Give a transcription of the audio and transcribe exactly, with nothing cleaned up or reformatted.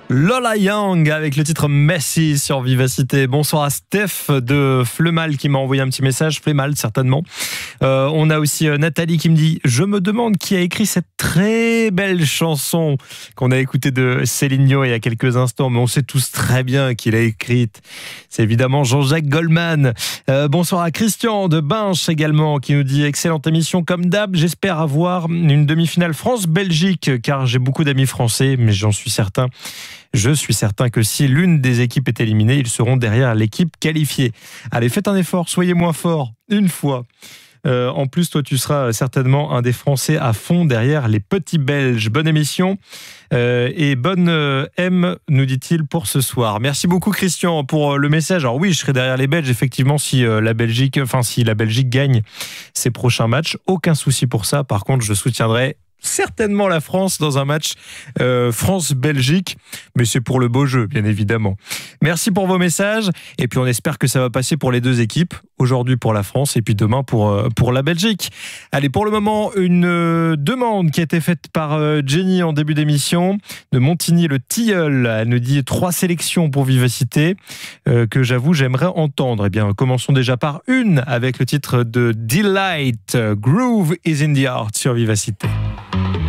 Lola Young avec le titre Messi sur Vivacité. Bonsoir à Steph de Fleumal qui m'a envoyé un petit message, Fleumal certainement. Euh, on a aussi Nathalie qui me dit « Je me demande qui a écrit cette très belle chanson qu'on a écoutée de Céline Dion il y a quelques instants, mais on sait tous très bien qui l'a écrite. C'est évidemment Jean-Jacques Goldman. Euh, bonsoir à Christian de Binche également qui nous dit « Excellente émission comme d'hab, j'espère avoir une demi-finale France-Belgique car j'ai beaucoup d'amis français, mais j'en suis certain. Je suis certain que si l'une des équipes est éliminée, ils seront derrière l'équipe qualifiée. Allez, faites un effort, soyez moins fort, une fois. Euh, en plus, toi, tu seras certainement un des Français à fond derrière les petits Belges. Bonne émission euh, et bonne euh, M, nous dit-il, pour ce soir. Merci beaucoup, Christian, pour le message. Alors oui, je serai derrière les Belges, effectivement, si euh, la Belgique, enfin si la Belgique gagne ses prochains matchs. Aucun souci pour ça. Par contre, je soutiendrai certainement la France dans un match euh, France-Belgique, mais c'est pour le beau jeu, bien évidemment. Merci pour vos messages, et puis on espère que ça va passer pour les deux équipes, aujourd'hui pour la France, et puis demain pour, euh, pour la Belgique. Allez, pour le moment, une euh, demande qui a été faite par euh, Jenny en début d'émission, de Montigny le Tilleul. Elle nous dit trois sélections pour Vivacité, euh, que j'avoue j'aimerais entendre. Eh bien, commençons déjà par une, avec le titre de Delight, Groove is in the Heart sur Vivacité.